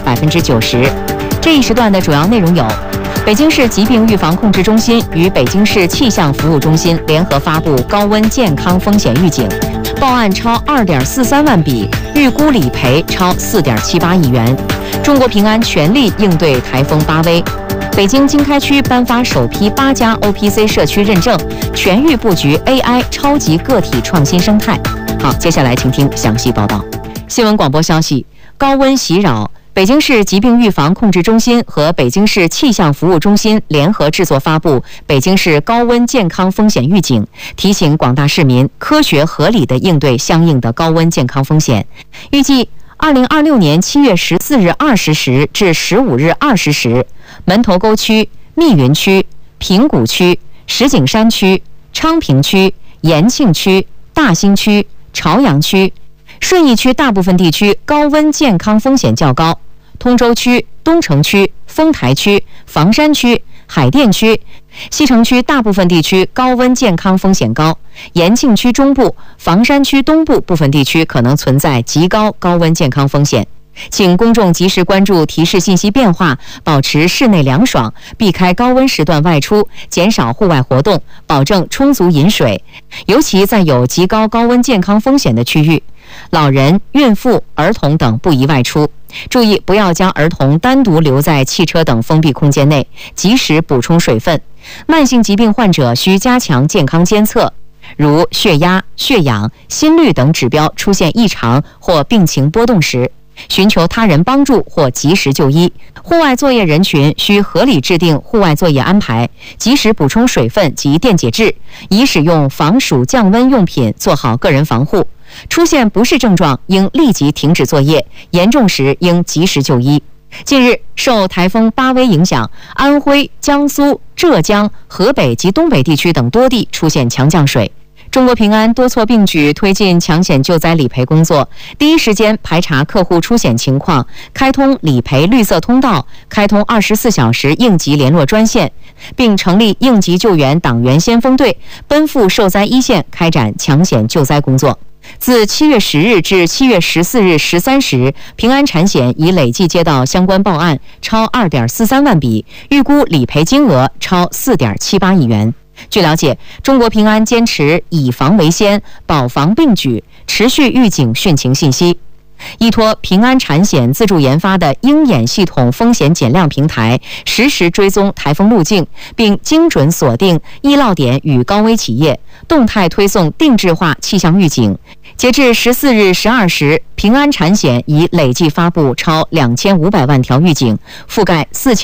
90%。这一时段的主要内容有：北京市疾病预防控制中心与北京市气象服务中心联合发布高温健康风险预警，报案超2.43万笔，预估理赔超4.78亿元。中国平安全力应对台风巴威。北京经开区颁发首批8家 OPC 社区认证，全域布局 AI 超级个体创新生态。好，接下来请听详细报道。新闻广播消息：高温袭扰。北京市疾病预防控制中心和北京市气象服务中心联合制作发布北京市高温健康风险预警，提醒广大市民科学合理地应对相应的高温健康风险。预计2026年7月14日20时至15日20时，门头沟区、密云区、平谷区、石景山区、昌平区、延庆区、大兴区、朝阳区、顺义区大部分地区高温健康风险较高。通州区、东城区、丰台区、房山区、海淀区、西城区大部分地区高温健康风险高，延庆区中部、房山区东部部分地区可能存在极高高温健康风险。请公众及时关注提示信息变化，保持室内凉爽，避开高温时段外出，减少户外活动，保证充足饮水。尤其在有极高高温健康风险的区域，老人、孕妇、儿童等不宜外出。注意不要将儿童单独留在汽车等封闭空间内，及时补充水分。慢性疾病患者需加强健康监测，如血压、血氧、心率等指标出现异常或病情波动时，寻求他人帮助或及时就医。户外作业人群需合理制定户外作业安排，及时补充水分及电解质，以使用防暑降温用品做好个人防护。出现不适症状应立即停止作业，严重时应及时就医。近日，受台风巴威影响，安徽、江苏、浙江、河北及东北地区等多地出现强降水。中国平安多措并举推进抢险救灾理赔工作，第一时间排查客户出险情况，开通理赔绿色通道，开通24小时应急联络专线，并成立应急救援党员先锋队，奔赴受灾一线开展抢险救灾工作。自7月10日至7月14日13时，平安产险已累计接到相关报案超2.43万笔，预估理赔金额超4.78亿元。据了解，中国平安坚持以防为先，保防并举，持续预警汛情信息。依托平安产险自主研发的鹰眼系统风险减量平台，实时追踪台风路径，并精准锁定易涝点与高危企业，动态推送定制化气象预警。截至14日12时，平安产险已累计发布超2500万条预警，覆盖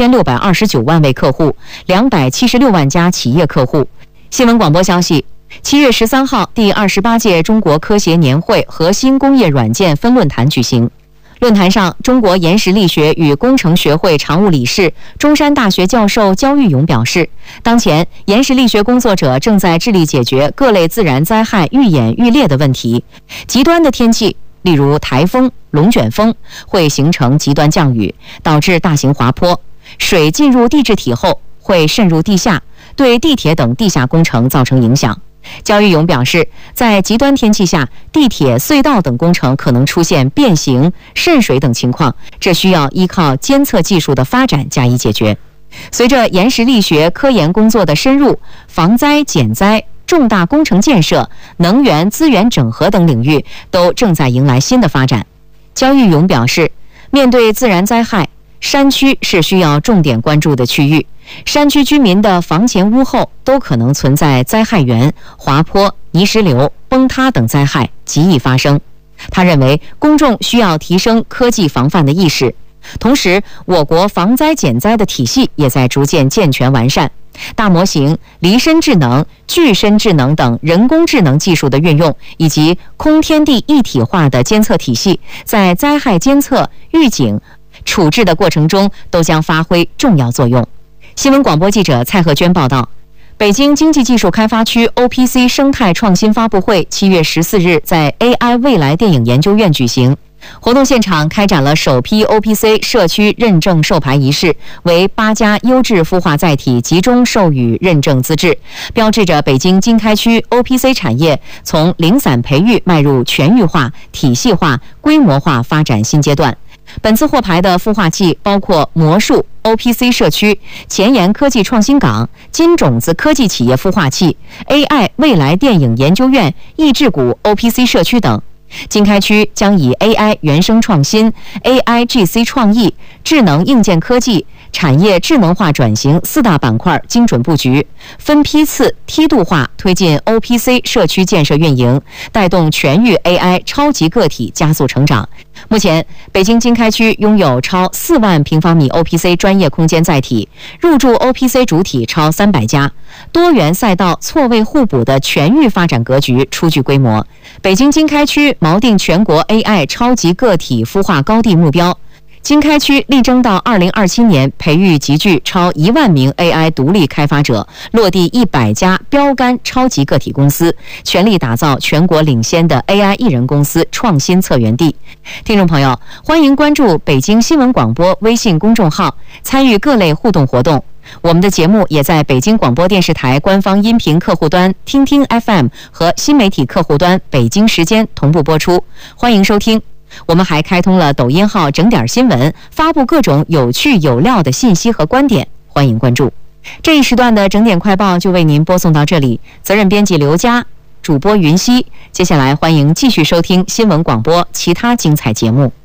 4629万位客户，276万家企业客户。新闻广播消息，7月13号，第28届中国科协年会核心工业软件分论坛举行。论坛上，中国岩石力学与工程学会常务理事、中山大学教授焦裕勇表示，当前岩石力学工作者正在致力解决各类自然灾害愈演愈烈的问题。极端的天气，例如台风、龙卷风，会形成极端降雨，导致大型滑坡。水进入地质体后，会渗入地下，对地铁等地下工程造成影响。焦裕勇表示，在极端天气下，地铁、隧道等工程可能出现变形、渗水等情况，这需要依靠监测技术的发展加以解决。随着岩石力学科研工作的深入，防灾减灾、重大工程建设、能源资源整合等领域都正在迎来新的发展。焦裕勇表示，面对自然灾害，山区是需要重点关注的区域，山区居民的房前屋后都可能存在灾害源，滑坡、泥石流、崩塌等灾害极易发生。他认为，公众需要提升科技防范的意识，同时，我国防灾减灾的体系也在逐渐健全完善。大模型、离身智能、具身智能等人工智能技术的运用，以及空天地一体化的监测体系，在灾害监测、预警、处置的过程中都将发挥重要作用。新闻广播记者蔡鹤娟报道。北京经济技术开发区 OPC 生态创新发布会7月14日在 AI 未来电影研究院举行。活动现场开展了首批 OPC 社区认证授牌仪式，为8家优质孵化载体集中授予认证资质，标志着北京经开区 OPC 产业从零散培育迈入全域化、体系化、规模化发展新阶段。 本次获牌的孵化器包括魔术 OPC 社区、前沿科技创新港、金种子科技企业孵化器、AI 未来电影研究院、益智谷 OPC 社区等。经开区将以 AI 原生创新、AIGC 创意、智能硬件科技、产业智能化转型4大板块精准布局，分批次梯度化推进 OPC 社区建设运营，带动全域 AI 超级个体加速成长。目前，北京经开区拥有超4万平方米 OPC 专业空间载体，入驻 OPC 主体超300家，多元赛道错位互补的全域发展格局初具规模。北京经开区锚定全国 AI 超级个体孵化高地目标。经开区力争到2027年培育集聚超1万名 AI 独立开发者，落地100家标杆超级个体公司，全力打造全国领先的 AI 艺人公司创新策源地。听众朋友，欢迎关注北京新闻广播微信公众号，参与各类互动活动。我们的节目也在北京广播电视台官方音频客户端听听 FM 和新媒体客户端北京时间同步播出，欢迎收听。我们还开通了抖音号整点新闻，发布各种有趣有料的信息和观点，欢迎关注。这一时段的整点快报就为您播送到这里，责任编辑刘佳，主播云溪。接下来欢迎继续收听新闻广播其他精彩节目。